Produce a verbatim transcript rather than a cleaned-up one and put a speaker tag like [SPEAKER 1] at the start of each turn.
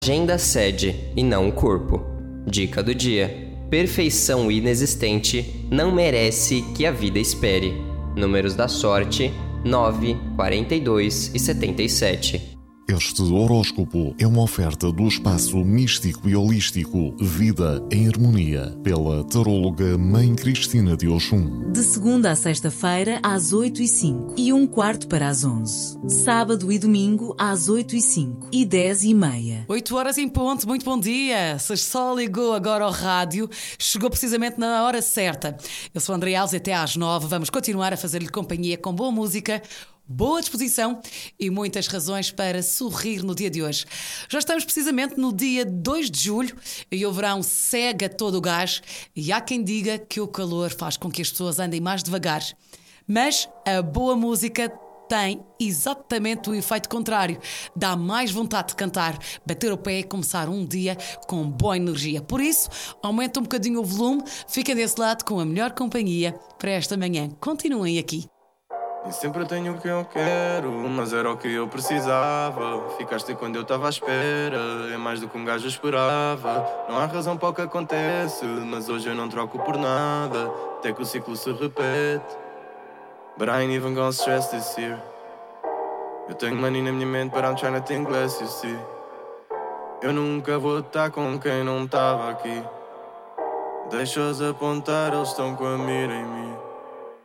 [SPEAKER 1] Agenda sede e não o corpo. Dica do dia: perfeição inexistente não merece que a vida espere. Números da sorte: nove, quarenta e dois e setenta e sete.
[SPEAKER 2] Este horóscopo é uma oferta do espaço místico e holístico Vida em Harmonia, pela taróloga Mãe Cristina de Oxum.
[SPEAKER 3] De segunda a sexta-feira, às oito e cinco e um quarto para as onze. Sábado e domingo, às oito e cinco e dez e meia.
[SPEAKER 4] oito horas em ponto, muito bom dia. Se só ligou agora ao rádio, chegou precisamente na hora certa. Eu sou a Andrea Alves e até às nove vamos continuar a fazer-lhe companhia com boa música, boa disposição e muitas razões para sorrir no dia de hoje. Já estamos precisamente no dia dois de julho e o verão segue a todo o gás e há quem diga que o calor faz com que as pessoas andem mais devagar. Mas a boa música tem exatamente o efeito contrário. Dá mais vontade de cantar, bater o pé e começar um dia com boa energia. Por isso, aumenta um bocadinho o volume, fiquem desse lado com a melhor companhia para esta manhã. Continuem aqui.
[SPEAKER 5] Nem sempre tenho o que eu quero, mas era o que eu precisava. Ficaste quando eu estava à espera, é mais do que um gajo esperava. Não há razão para o que acontece, mas hoje eu não troco por nada, até que o ciclo se repete. But I ain't even gonna stress this year. Eu tenho money na minha mente, but I'm trying to think less, you see. Eu nunca vou estar com quem não estava aqui. Deixa-os apontar, eles estão com a mira em mim.